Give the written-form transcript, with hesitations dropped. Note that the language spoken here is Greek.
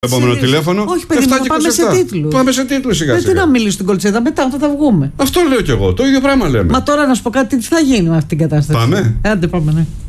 Επόμενο τηλέφωνο. Όχι, παιδί μου, πάμε σε τίτλους. Πάμε σε τίτλους σιγά σιγά. Γιατί να μιλήσω στην κολτσέτα, μετά όταν θα βγούμε. Αυτό λέω κι εγώ. Το ίδιο πράγμα λέμε. Μα τώρα να σου πω κάτι, τι θα γίνει με αυτή την κατάσταση. Πάμε. Άντε, πάμε, ναι.